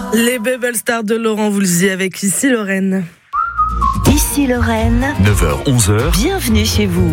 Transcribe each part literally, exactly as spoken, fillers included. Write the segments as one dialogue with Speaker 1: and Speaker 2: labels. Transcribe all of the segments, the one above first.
Speaker 1: Les Bubble Stars de Laurent Voulzy avec Ici Lorraine.
Speaker 2: Ici Lorraine.
Speaker 3: neuf heures onze heures.
Speaker 2: Bienvenue chez vous.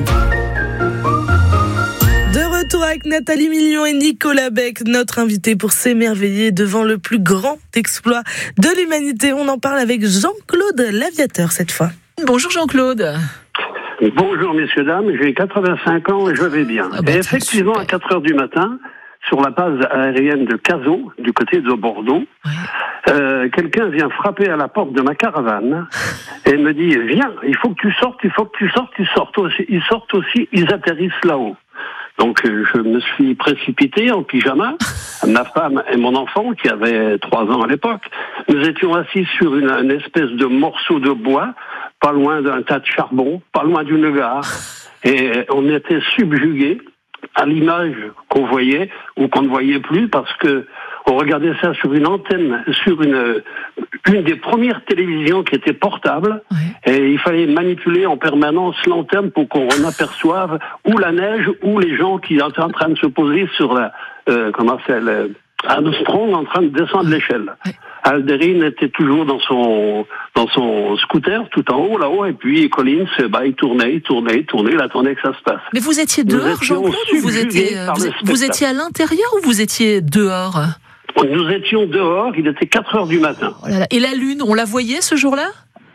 Speaker 1: De retour avec Nathalie Million et Nicolas Beck, notre invité pour s'émerveiller devant le plus grand exploit de l'humanité. On en parle avec Jean-Claude l'aviateur cette fois.
Speaker 4: Bonjour Jean-Claude.
Speaker 5: Bonjour messieurs, dames, j'ai quatre-vingt-cinq ans et je vais bien.
Speaker 4: Ah bah,
Speaker 5: et effectivement,
Speaker 4: super.
Speaker 5: à quatre heures du matin, sur la base aérienne de Cazaux, du côté de Bordeaux,
Speaker 4: Ouais.
Speaker 5: euh, quelqu'un vient frapper à la porte de ma caravane et me dit « Viens, il faut que tu sortes, il faut que tu sortes, ils sortent aussi, ils sortent aussi, ils atterrissent là-haut. » Donc euh, je me suis précipité en pyjama, ma femme et mon enfant, qui avait trois ans à l'époque, nous étions assis sur une, une espèce de morceau de bois, pas loin d'un tas de charbon, pas loin d'une gare, et on était subjugués à l'image qu'on voyait ou qu'on ne voyait plus parce que on regardait ça sur une antenne, sur une une des premières télévisions qui était portable,
Speaker 4: Ouais.
Speaker 5: et il fallait manipuler en permanence l'antenne pour qu'on aperçoive ou la neige ou les gens qui étaient en train de se poser sur la euh, comment c'est le Armstrong en train de descendre l'échelle.
Speaker 4: Ouais.
Speaker 5: Aldrin était toujours dans son dans son scooter tout en haut là-haut, et puis Collins, bah, il tournait, il tournait, il tournait, il attendait que ça se passe.
Speaker 4: Mais vous étiez
Speaker 5: Nous
Speaker 4: dehors
Speaker 5: étions
Speaker 4: Jean-Claude ou vous
Speaker 5: subjugués
Speaker 4: étiez,
Speaker 5: par
Speaker 4: vous,
Speaker 5: le
Speaker 4: vous
Speaker 5: spectacle.
Speaker 4: étiez à l'intérieur ou vous étiez dehors?
Speaker 5: Nous étions dehors, il était quatre heures du matin.
Speaker 4: Oh là là. Et la lune, on la voyait ce jour-là?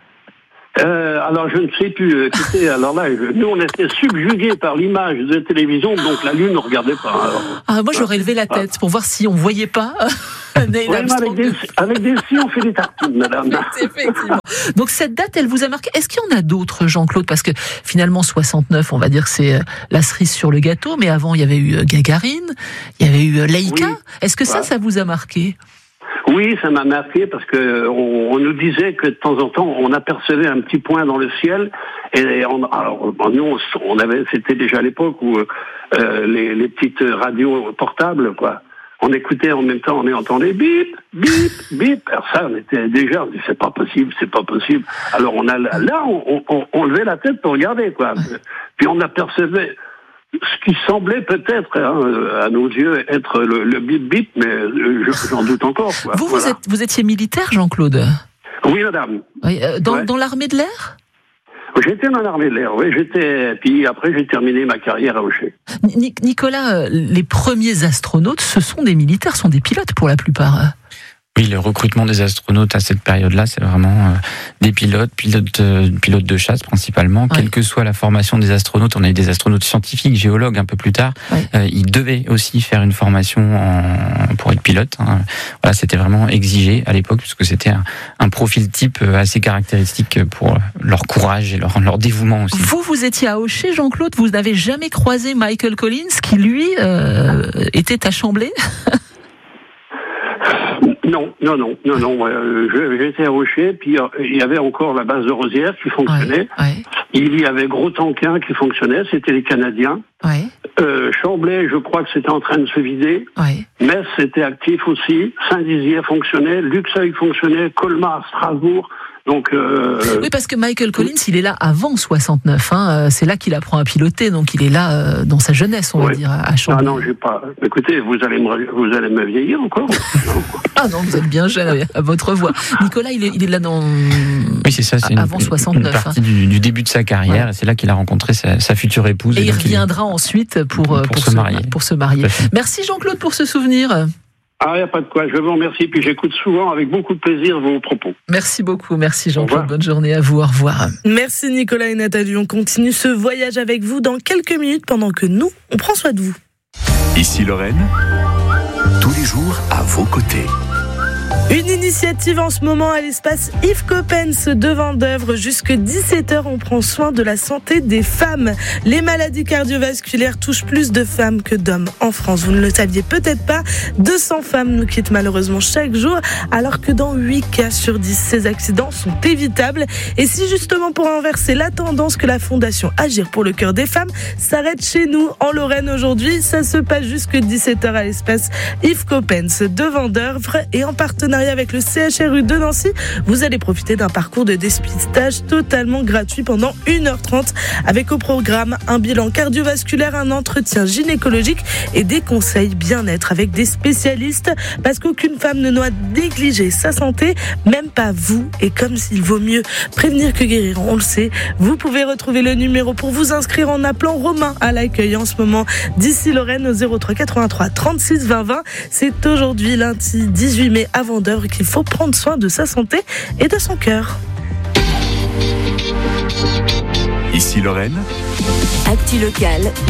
Speaker 5: Euh, alors je ne sais plus, écoutez, alors là, je- nous on était subjugués par l'image de la télévision, donc la lune ne regardait pas. Alors.
Speaker 4: Ah, moi j'aurais levé la tête pour voir si on voyait pas Neil
Speaker 5: Ouais, mais avec
Speaker 4: Armstrong.
Speaker 5: des, avec des si on fait des tartines, madame.
Speaker 4: Effectivement. Donc cette date, elle vous a marqué. Est-ce qu'il y en a d'autres, Jean-Claude? Parce que finalement, soixante-neuf, on va dire que c'est euh, la cerise sur le gâteau, mais avant, il y avait eu euh, Gagarine, il y avait eu euh, Laïka.
Speaker 5: Oui.
Speaker 4: Est-ce que ça,
Speaker 5: Ouais.
Speaker 4: ça vous a marqué?
Speaker 5: Oui, ça m'a marqué parce que on, on nous disait que de temps en temps on apercevait un petit point dans le ciel, et on, alors nous on, on avait, c'était déjà à l'époque où euh, les, les petites radios portables, quoi. On écoutait en même temps, on entendait bip, bip, bip. Alors ça, on était déjà, on dit c'est pas possible, c'est pas possible. Alors on a là, on, on, on levait la tête pour regarder, quoi. Puis on apercevait ce qui semblait peut-être, hein, à nos yeux, être le, le bip bip, mais euh, je- j'en doute encore, quoi.
Speaker 4: Vous, vous,
Speaker 5: Voilà.
Speaker 4: êtes, vous étiez militaire, Jean-Claude?
Speaker 5: Oui, madame.
Speaker 4: Oui, euh, dans,
Speaker 5: Ouais.
Speaker 4: dans l'armée de l'air?
Speaker 5: J'étais dans l'armée de l'air, oui, j'étais. Puis après, j'ai terminé ma carrière à Auchet.
Speaker 4: Ni- Nicolas, euh, les premiers astronautes, ce sont des militaires, sont des pilotes pour la plupart.
Speaker 6: Oui, le recrutement des astronautes à cette période-là, c'est vraiment euh, des pilotes, pilotes, euh, pilotes de chasse principalement.
Speaker 4: Ouais.
Speaker 6: Quelle que soit la formation des astronautes, on a eu des astronautes scientifiques, géologues un peu plus tard.
Speaker 4: Ouais.
Speaker 6: Euh, ils devaient aussi faire une formation en, pour être pilote. Hein. Voilà, c'était vraiment exigé à l'époque, puisque c'était un, un profil type assez caractéristique pour leur courage et leur, leur dévouement aussi.
Speaker 4: Vous, vous étiez à Auchet, Jean-Claude, vous n'avez jamais croisé Michael Collins, qui lui euh, était à Chamblay?
Speaker 5: Non, non, non, non, non. euh, je- J'étais à Auchet, puis euh, il y avait encore la base de Rosières qui fonctionnait.
Speaker 4: Ouais, ouais,
Speaker 5: Il y avait Gros-Tanquin qui fonctionnait, c'était les Canadiens.
Speaker 4: ouais,
Speaker 5: Euh, Chamblay, je crois que c'était en train de se vider.
Speaker 4: ouais.
Speaker 5: Metz était actif aussi. Saint-Dizier fonctionnait. Luxeuil fonctionnait. Colmar, Strasbourg. Donc, euh,
Speaker 4: Oui, parce que Michael Collins, il est là avant soixante-neuf. Hein. C'est là qu'il apprend à piloter, donc il est là euh, dans sa jeunesse, on va
Speaker 5: Oui.
Speaker 4: dire, à
Speaker 5: ah
Speaker 4: Chamblay.
Speaker 5: non, j'ai pas. Écoutez, vous allez me, vous allez me vieillir encore. Non.
Speaker 4: Ah non, vous êtes bien jeune à votre voix. Nicolas, il est, il est là dans...
Speaker 6: Oui, c'est ça, c'est une,
Speaker 4: Avant soixante-neuf,
Speaker 6: une partie du, du début de sa carrière,
Speaker 4: Ouais.
Speaker 6: et c'est là qu'il a rencontré sa, sa future épouse.
Speaker 4: Et il
Speaker 6: donc
Speaker 4: reviendra ensuite pour, euh,
Speaker 6: pour se marier.
Speaker 4: Pour se marier.
Speaker 6: Tout à fait.
Speaker 4: Merci Jean-Claude pour ce souvenir.
Speaker 5: Ah, il n'y a pas de quoi. Je vous remercie. Puis j'écoute souvent avec beaucoup de plaisir vos propos.
Speaker 4: Merci beaucoup. Merci
Speaker 5: Au
Speaker 4: Jean-Claude.
Speaker 5: revoir.
Speaker 4: Bonne journée à vous. Au revoir.
Speaker 1: Merci Nicolas et Nathalie, on continue ce voyage avec vous dans quelques minutes pendant que nous, on prend soin de vous.
Speaker 3: Ici Lorraine, tous les jours à vos côtés.
Speaker 1: Une initiative en ce moment à l'espace Yves Coppens de Vendeuvre. Jusque dix-sept heures, on prend soin de la santé des femmes. Les maladies cardiovasculaires touchent plus de femmes que d'hommes en France. Vous ne le saviez peut-être pas. deux cents femmes nous quittent malheureusement chaque jour, alors que dans huit cas sur dix, ces accidents sont évitables. Et si justement pour inverser la tendance que la Fondation Agir pour le cœur des femmes s'arrête chez nous en Lorraine aujourd'hui, ça se passe jusque dix-sept heures à l'espace Yves Coppens de Vendeuvre et en partenariat partenariat avec le C H R U de Nancy, vous allez profiter d'un parcours de dépistage totalement gratuit pendant une heure trente avec au programme un bilan cardiovasculaire, un entretien gynécologique et des conseils bien-être avec des spécialistes, parce qu'aucune femme ne doit négliger sa santé, même pas vous. Et comme s'il vaut mieux prévenir que guérir, on le sait, vous pouvez retrouver le numéro pour vous inscrire en appelant Romain à l'accueil en ce moment d'ici Lorraine au zéro trois quatre-vingt-trois trente-six vingt vingt. C'est aujourd'hui lundi dix-huit mai à Vendeuvre qu'il faut prendre soin de sa santé et de son cœur.
Speaker 3: Ici Lorraine.
Speaker 2: Actu locale,